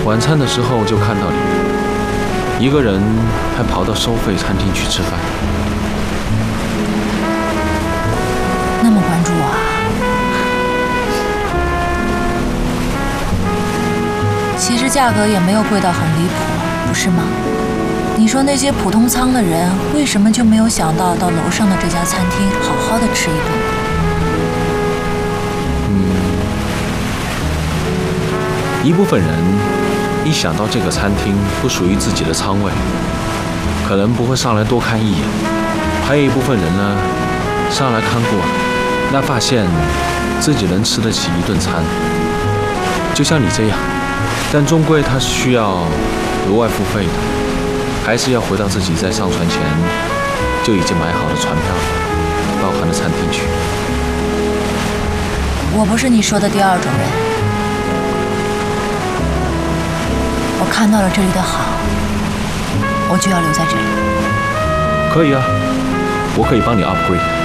晚餐的时候就看到你，一个人还跑到收费餐厅去吃饭。 那么关注我啊？其实价格也没有贵到很离谱，不是吗？你说那些普通舱的人为什么就没有想到楼上的这家餐厅好好的吃一顿？ 一部分人一想到这个餐厅不属于自己的舱位，可能不会上来多看一眼。还有一部分人呢，上来看过了，那发现自己能吃得起一顿餐，就像你这样，但终归他是需要额外付费的，还是要回到自己在上船前就已经买好的船票包含的餐厅去。 我不是你说的第二种人。我看到了这里的好，我就要留在这里。 可以啊，我可以帮你 upgrade。